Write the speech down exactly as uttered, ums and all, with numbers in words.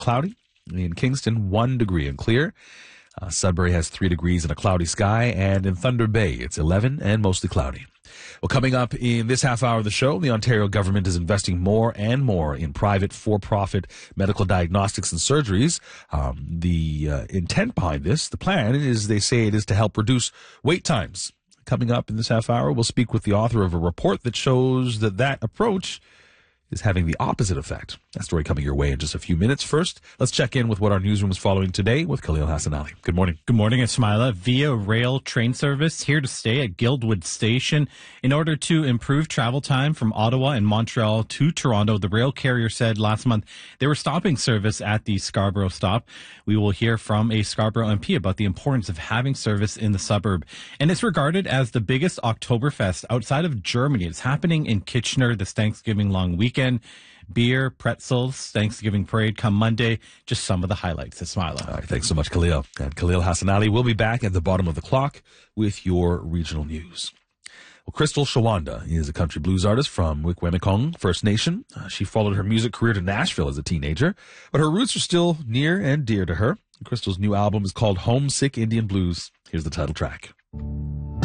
cloudy. In Kingston, one degree and clear. Uh, Sudbury has three degrees and a cloudy sky. And in Thunder Bay, it's eleven and mostly cloudy. Well, coming up in this half hour of the show, the Ontario government is investing more and more in private for-profit medical diagnostics and surgeries. Um, the uh, intent behind this, the plan is, they say it is to help reduce wait times. Coming up in this half hour, we'll speak with the author of a report that shows that that approach is having the opposite effect. That story coming your way in just a few minutes. First, let's check in with what our newsroom is following today with Khalil Hassanali. Good morning. Good morning, Ismaila. Via Rail train service here to stay at Guildwood Station. In order to improve travel time from Ottawa and Montreal to Toronto, the rail carrier said last month they were stopping service at the Scarborough stop. We will hear from a Scarborough M P about the importance of having service in the suburb. And it's regarded as the biggest Oktoberfest outside of Germany. It's happening in Kitchener this Thanksgiving long weekend. Beer, pretzels, Thanksgiving parade come Monday. Just some of the highlights. Ismaila. All right, thanks so much, Khalil. And Khalil Hassanali will be back at the bottom of the clock with your regional news. Well, Crystal Shawanda is a country blues artist from Wikwemikong First Nation. Uh, she followed her music career to Nashville as a teenager, but her roots are still near and dear to her. Crystal's new album is called Homesick Indian Blues. Here's the title track.